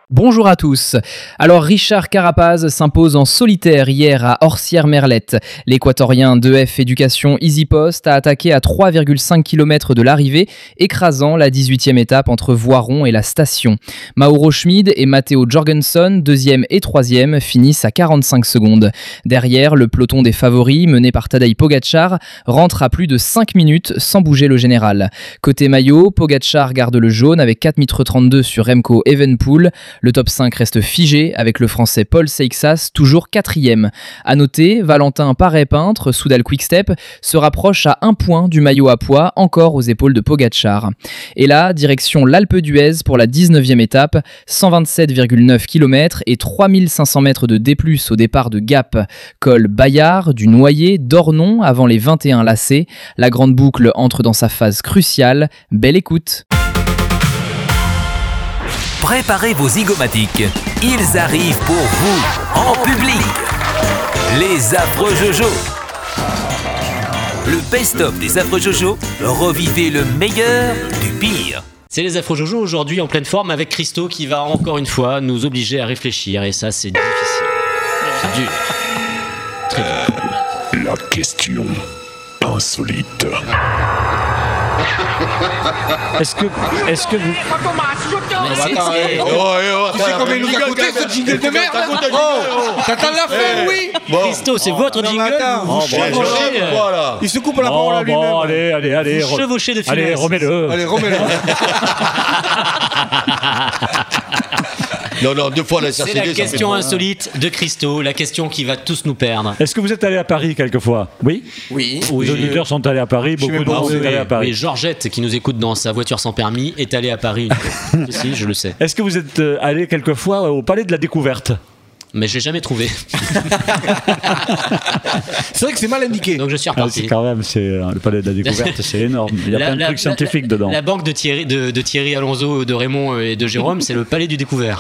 Bonjour à tous. Alors Richard Carapaz s'impose en solitaire hier à Orsières-Merlette. L'Équatorien d'EF Éducation EasyPost a attaqué à 3,5 km de l'arrivée, écrasant la 18e étape entre Voiron et la station. Mauro Schmid et Matteo Jorgensen, 2e et 3e, finissent à 45 secondes. Derrière, le peloton des favoris, mené par Tadej Pogačar, rentre à plus de 5 minutes sans bouger le général. Côté maillot, Pogačar garde le jaune avec 4,32 m sur Remco Evenepoel. Le top 5 reste figé avec le français Paul Seixas, toujours 4e. À noter, Valentin Paré-Peintre, Soudal Quickstep, se rapproche à 1 point du maillot à pois, encore aux épaules de Pogačar. Et là, direction l'Alpe d'Huez pour la 19e étape, 127,9 km et 3500 mètres de D+, au départ de Gap. Col Bayard, du Noyer, d'Ornon avant les 21 lacets. La grande boucle entre dans sa phase cruciale. Belle écoute. Préparez vos zygomatiques, ils arrivent pour vous, en public. Les affreux Jojo. Le best-of des affreux Jojo, revivez le meilleur du pire. C'est les affreux Jojo aujourd'hui en pleine forme avec Christo qui va encore une fois nous obliger à réfléchir et ça c'est difficile. C'est dur. Très dur. La question insolite. Est-ce que vous... Tu sais combien il nous a coûté ce jingle de merde? T'attends la fin, oui. Christo, c'est votre jingle. Il se coupe la parole à lui-même. Bon, allez. Chevauché de finesse. Allez, remets-le. Non, 2 fois la C'est la question insolite de Christo, la question qui va tous nous perdre. Est-ce que vous êtes allé à Paris quelquefois? Oui. Les auditeurs sont allés à Paris, beaucoup de monde est allé à Paris. Oui, Georgette, qui nous écoute dans sa voiture sans permis, est allée à Paris. Si, je le sais. Est-ce que vous êtes allé quelquefois au Palais de la Découverte? Mais je l'ai jamais trouvé. C'est vrai que c'est mal indiqué. Donc je suis reparti. C'est quand même, le Palais de la Découverte, c'est énorme. Il y a plein de trucs scientifiques dedans. La banque de Thierry Alonso, de Raymond et de Jérôme, c'est le Palais du Découvert.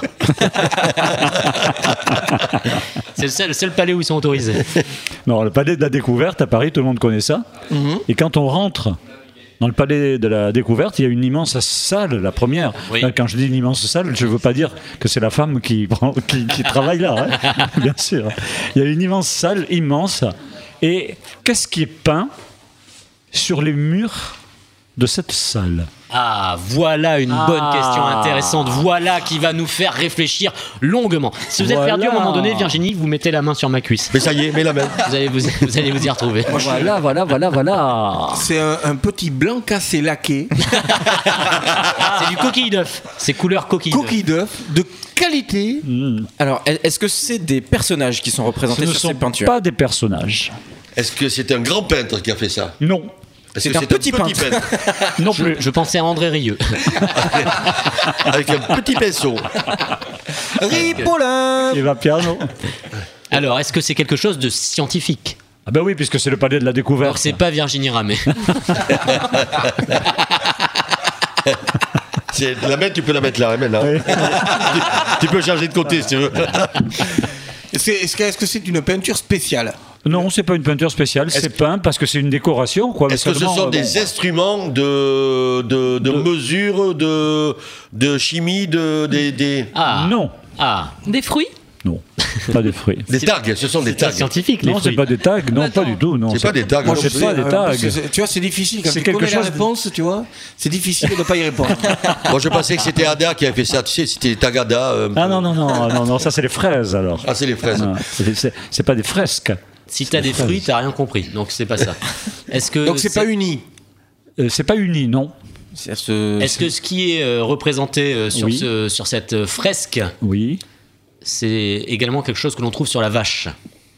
C'est le seul palais où ils sont autorisés. Non, le Palais de la Découverte, à Paris, tout le monde connaît ça. Mm-hmm. Et quand on rentre dans le Palais de la Découverte, il y a une immense salle, la première. Oui. Quand je dis une immense salle, je ne veux pas dire que c'est la femme qui travaille là, hein. Bien sûr. Il y a une immense salle, immense. Et qu'est-ce qui est peint sur les murs de cette salle? Ah, voilà une bonne question intéressante. Voilà qui va nous faire réfléchir longuement. Si vous êtes perdu à un moment donné, Virginie, vous mettez la main sur ma cuisse. Mais ça y est, mets la main. Vous allez vous y retrouver. Voilà. C'est un petit blanc cassé laqué. C'est du coquille d'œuf. C'est couleur coquille d'œuf. Coquille d'œuf de qualité. Alors, est-ce que c'est des personnages qui sont représentés sur ces peintures? Pas des personnages. Est-ce que c'est un grand peintre qui a fait ça? Non. Est-ce que c'est un petit peintre. Non plus. Je pensais à André Rieu. Avec un petit pinceau. Ripolin. Il va piano. Alors, est-ce que c'est quelque chose de scientifique? Ah ben oui, puisque c'est le Palais de la Découverte. Alors, c'est pas Virginie Ramet. La main, tu peux la mettre là, là. Oui. Tu peux changer de côté si tu veux. Est-ce que c'est une peinture spéciale? Non, c'est pas une peinture spéciale, c'est peint parce que c'est une décoration, quoi. Est-ce que ce sont des instruments de mesure, de chimie, Non. Des fruits? Non, pas des fruits. Des tags, ce sont des tags scientifiques. Non, c'est pas des tags, non, pas du tout. Non, c'est pas des tags. Moi, c'est pas des tags. Tu vois, c'est difficile quand tu connais la réponse, tu vois. C'est difficile de ne pas y répondre. Moi, je pensais que c'était Ada qui avait fait ça. Tu sais, c'était les tags Ada. Non, ça c'est les fraises alors. Ah, c'est les fraises. Non, c'est pas des fresques. Si t'as des fruits, t'as rien compris. Donc c'est pas ça. Donc c'est pas uni. C'est pas uni, non. Est-ce que ce qui est représenté sur cette fresque, oui, c'est également quelque chose que l'on trouve sur la vache?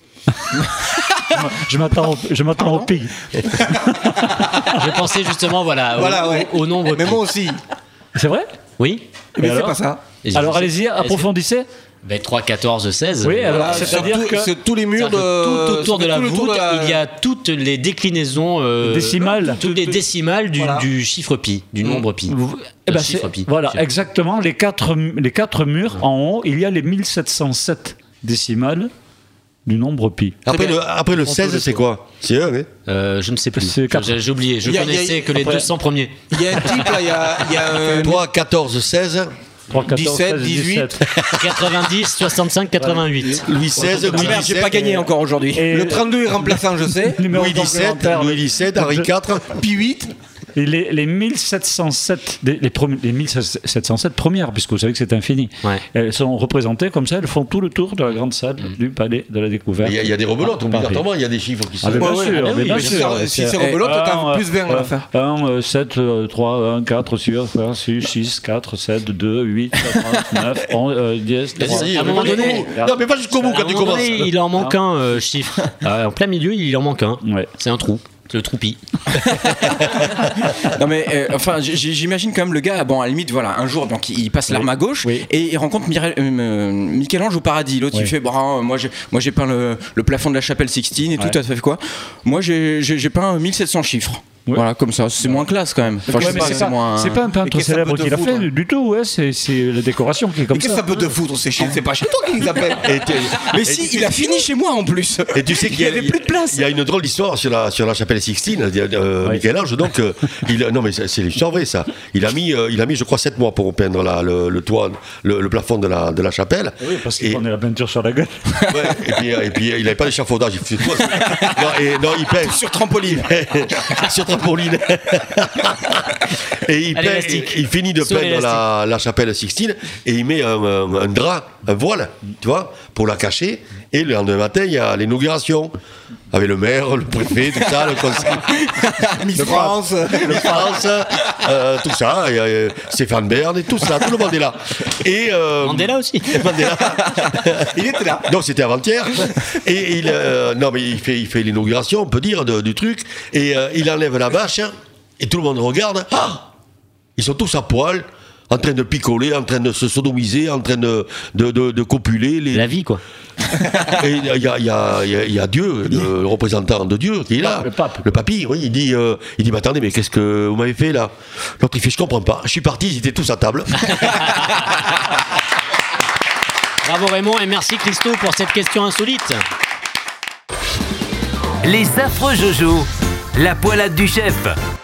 Je m'attends au pig. Je pensais justement au nombre. Mais moi aussi. C'est vrai? Oui. Mais c'est pas ça. Alors allez-y, approfondissez. 3, 14 16. Oui, alors c'est-à-dire que c'est tous les murs tout autour de la voûte, il y a toutes les déclinaisons décimales, toutes les décimales du chiffre pi, du nombre pi. Chiffre pi. Voilà, exactement. Les quatre murs en haut, il y a les 1707 décimales du nombre pi. Après le 16, c'est quoi? C'est eux, oui. Je ne sais plus. J'ai oublié. Je connaissais que les 200 premiers. Il y a un type là, il y a 3, 14, 16. 3, 14, 17, 16, 18. 17. 90, 65, 88. Louis XVI, Louis Merde, j'ai pas XVII, gagné encore aujourd'hui. Et Le 32 est remplaçant, je sais. numéro Louis XVII, complémentaire, Louis XVII, Henri IV. Puis 8. et les 1707, les 1707 premières, puisque vous savez que c'est infini, Ouais. elles sont représentées comme ça, elles font tout le tour de la grande salle du palais de la découverte. Il y a des rebelotes, Paris. obligatoirement, il y a des chiffres qui sont. Ah, mais bien Ouais, sûr, ouais, mais bien oui, sûr. Si c'est rebelote, t'as plus 20 à la fin. 1, 7, 3, 1, 4, 6, 4, 7, 2, 8, 9, 11, 10, 3. Vas-y, À un moment mais pas donné- jusqu'au bout. Non, mais pas jusqu'au bout À un quand tu moment commences. donné, il en manque un chiffre. En plein milieu, il en manque un. Ouais. C'est un trou. C'est le troupi. Non mais enfin j'imagine quand même le gars, bon à la limite voilà, un jour donc il passe l'arme à gauche Oui. et il rencontre Michel-Ange au paradis. L'autre Oui. il fait bon, moi j'ai peint le plafond de la chapelle Sixtine et tout, Ouais. t'as fait quoi? Moi j'ai peint 1700 chiffres. Ouais. Voilà, comme ça, c'est moins classe quand même. Enfin, je Ouais, sais mais pas, c'est moins. pas un peintre qu'est-ce que ça célèbre peut qui te l'a fait foutre du tout, ouais, c'est la décoration qui est comme Mais qu'est-ce que ça. ça peut te foutre, c'est pas chez toi qui nous appelle. Mais si, il a fini chez moi en plus. Et tu sais qu'il y a, avait plus de place. Il y a une drôle d'histoire sur la chapelle Sixtine, Michel-Ange. Donc, non mais c'est l'histoire vraie ça. Il a mis, je crois, 7 mois pour peindre le toit, le plafond de la chapelle. Oui, parce qu'il Et- prenait la peinture sur la gueule. Ouais, et puis il n'avait pas d'échafaudage. Non, il peint Sur trampoline. sur trampoline. Et il, À peint, l'élastique. il finit de Sur peindre la chapelle Sixtine et il met un drap, un voile, tu vois, pour la cacher. Et le lendemain matin, il y a l'inauguration avec le maire, le préfet, tout ça, le conseil. Miss France. Le France, tout ça, et, Stéphane Bern et tout ça, tout le monde est là. Et Mandela aussi. Mandela. Il était là. Donc c'était avant-hier. Et non mais il fait l'inauguration, on peut dire, du truc. Et il enlève la bâche et tout le monde regarde. Ah, ils sont tous à poil, en train de picoler, en train de se sodomiser, en train de copuler. La vie, quoi. Et il y a Dieu, le représentant de Dieu qui est là. Le pape. Le papy, oui, il dit mais attendez, mais qu'est-ce que vous m'avez fait là? L'autre il fait, je comprends pas. Je suis parti, ils étaient tous à table. Bravo Raymond et merci Christo pour cette question insolite. Les affreux Jojo, la poilade du chef.